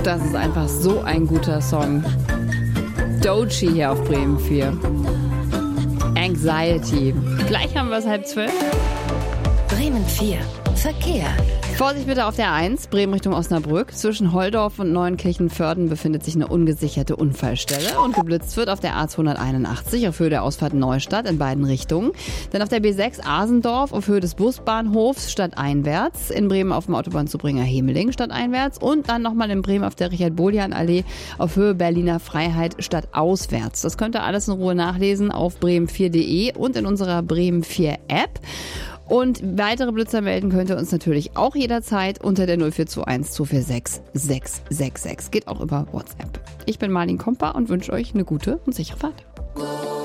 Das ist einfach so ein guter Song. Doechii hier auf Bremen 4. Anxiety. Gleich haben wir es 11:30. Bremen 4. Verkehr. Vorsicht bitte auf der 1, Bremen Richtung Osnabrück. Zwischen Holdorf und Neuenkirchen-Vörden befindet sich eine ungesicherte Unfallstelle und geblitzt wird auf der A281 auf Höhe der Ausfahrt Neustadt in beiden Richtungen. Dann auf der B6 Asendorf auf Höhe des Busbahnhofs stadteinwärts. In Bremen auf dem Autobahnzubringer-Hemeling stadteinwärts. Und dann nochmal in Bremen auf der Richard-Bolian-Allee auf Höhe Berliner Freiheit stadtauswärts. Das könnt ihr alles in Ruhe nachlesen auf bremen4.de und in unserer Bremen 4 App. Und weitere Blitzer melden könnt ihr uns natürlich auch jederzeit unter der 0421 246 666. Geht auch über WhatsApp. Ich bin Marlin Kompa und wünsche euch eine gute und sichere Fahrt.